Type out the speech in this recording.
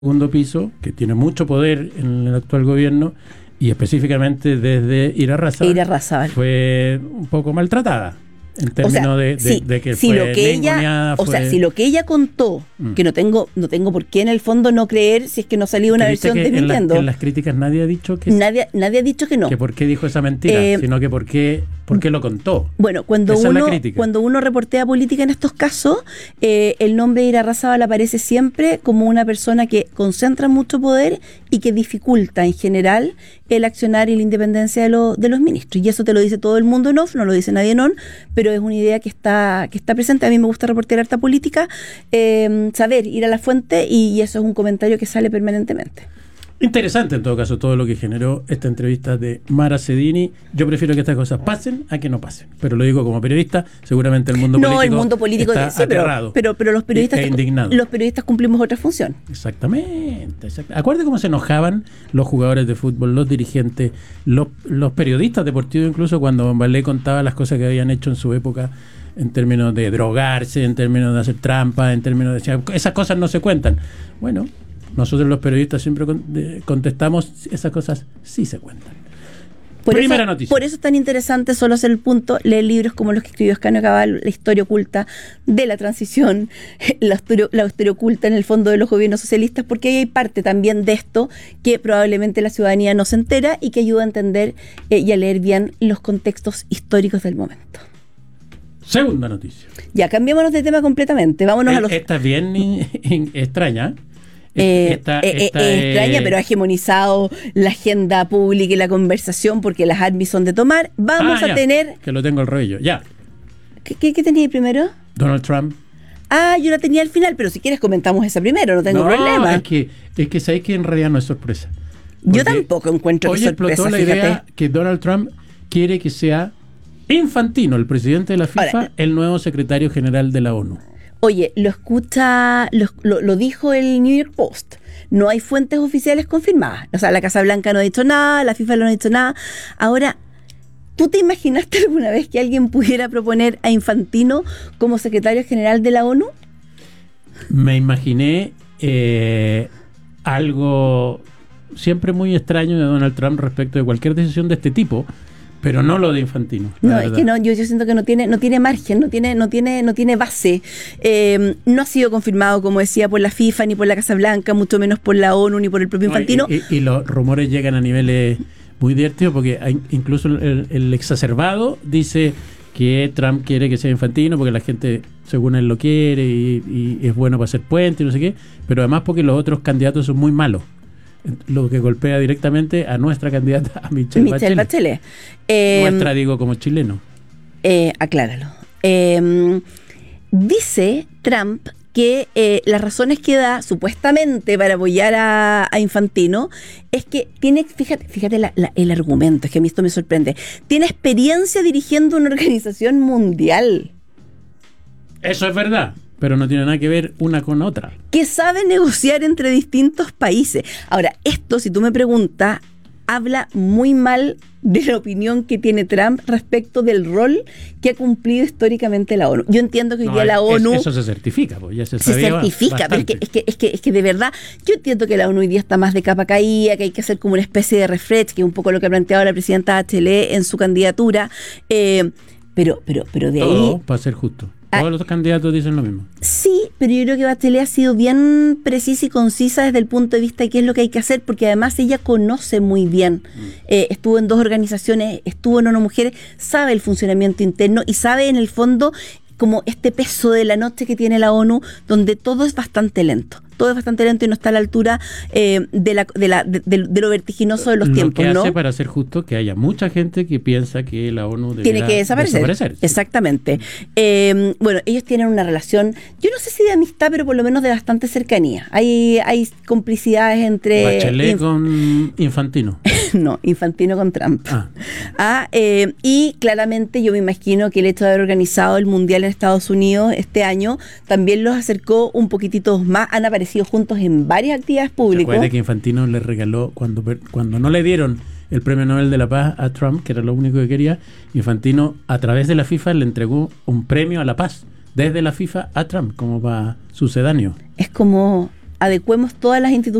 segundo piso, que tiene mucho poder en el actual gobierno, y específicamente desde Ira Rázábal, fue un poco maltratada. En términos de que si fue lo que ninguneada, si lo que ella contó, que no tengo por qué en el fondo no creer si es que no salió una versión desmintiendo. En las críticas nadie ha dicho que nadie ha dicho que no. Que por qué dijo esa mentira, sino que por qué lo contó. Bueno, cuando uno reportea política en estos casos, el nombre de Ira Rázábal aparece siempre como una persona que concentra mucho poder y que dificulta en general el accionar y la independencia de los ministros. Y eso te lo dice todo el mundo en off, no lo dice nadie en on, pero es una idea que está presente. A mí me gusta reportear harta política, saber, ir a la fuente, y eso es un comentario que sale permanentemente. Interesante, en todo caso, todo lo que generó esta entrevista de Mara Cedini. Yo prefiero que estas cosas pasen a que no pasen. Pero lo digo como periodista, seguramente el mundo político está aterrado, pero los periodistas cumplimos otra función. Exactamente. Acuérdate cómo se enojaban los jugadores de fútbol, los dirigentes, los periodistas deportivos, incluso cuando Bombalé contaba las cosas que habían hecho en su época, en términos de drogarse, en términos de hacer trampa, en términos de... Esas cosas no se cuentan. Bueno, nosotros los periodistas siempre contestamos, esas cosas sí se cuentan. Primera noticia. Por eso es tan interesante, solo hacer el punto, leer libros como los que escribió Ascanio Cabal, la historia oculta de la transición, la historia oculta en el fondo de los gobiernos socialistas, porque ahí hay parte también de esto que probablemente la ciudadanía no se entera y que ayuda a entender y a leer bien los contextos históricos del momento. Segunda noticia. Ya, cambiémonos de tema completamente. Vámonos a los... Esta es bien extraña. Extraña, pero ha hegemonizado la agenda pública y la conversación porque las armas son de tomar. Vamos a tener... Que lo tengo al rollo, ya. ¿Qué tenía ahí primero? Donald Trump. Yo la tenía al final, pero si quieres comentamos esa primero, no tengo problema. Es que sabéis que en realidad no es sorpresa. Yo tampoco encuentro que es sorpresa. Hoy explotó la idea que Donald Trump quiere que sea Infantino, el presidente de la FIFA, ahora, el nuevo secretario general de la ONU. Oye, lo dijo el New York Post. No hay fuentes oficiales confirmadas. O sea, la Casa Blanca no ha dicho nada, la FIFA no ha dicho nada. Ahora, ¿tú te imaginaste alguna vez que alguien pudiera proponer a Infantino como secretario general de la ONU? Me imaginé algo siempre muy extraño de Donald Trump respecto de cualquier decisión de este tipo. Pero no lo de Infantino. No, es que no, yo siento que no tiene margen, no tiene base. No ha sido confirmado, como decía, por la FIFA, ni por la Casa Blanca, mucho menos por la ONU, ni por el propio Infantino. Y los rumores llegan a niveles muy divertidos, porque incluso el exacerbado dice que Trump quiere que sea Infantino, porque la gente, según él, lo quiere, y es bueno para hacer puente y no sé qué, pero además porque los otros candidatos son muy malos. Lo que golpea directamente a nuestra candidata, a Michelle Bachelet. Nuestra, digo, como chileno. Acláralo. Dice Trump que las razones que da supuestamente para apoyar a Infantino es que tiene, fíjate el argumento, es que a mí esto me sorprende, tiene experiencia dirigiendo una organización mundial. Eso es verdad, pero no tiene nada que ver una con otra. Que sabe negociar entre distintos países. Ahora, esto, si tú me preguntas, habla muy mal de la opinión que tiene Trump respecto del rol que ha cumplido históricamente la ONU. Yo entiendo que hoy día la ONU... Eso se certifica, pues ya se certifica, pero es que de verdad, yo entiendo que la ONU hoy día está más de capa caída, que hay que hacer como una especie de refresh, que es un poco lo que ha planteado la presidenta Bachelet en su candidatura, pero de todo, ahí... para ser justo. Todos los candidatos dicen lo mismo. Sí, pero yo creo que Bachelet ha sido bien precisa y concisa desde el punto de vista de qué es lo que hay que hacer, porque además ella conoce muy bien. Estuvo en 2 organizaciones, estuvo en ONU Mujeres, sabe el funcionamiento interno y sabe en el fondo como este peso de la noche que tiene la ONU, donde todo es bastante lento. Todo es bastante lento y no está a la altura de lo vertiginoso de los tiempos, ¿no? Lo que hace, ¿no? Para ser justo, que haya mucha gente que piensa que la ONU tiene que desaparecer. Exactamente. Bueno, ellos tienen una relación, yo no sé si de amistad, pero por lo menos de bastante cercanía. Hay complicidades entre... Bachelet con Infantino. No, Infantino con Trump. Y claramente yo me imagino que el hecho de haber organizado el Mundial en Estados Unidos este año también los acercó un poquitito más. Han aparecido juntos en varias actividades públicas. ¿Se acuerda que Infantino le regaló, cuando no le dieron el Premio Nobel de la Paz a Trump, que era lo único que quería, Infantino a través de la FIFA le entregó un premio a la paz desde la FIFA a Trump, como para sucedáneo? Es como adecuemos todas las instituciones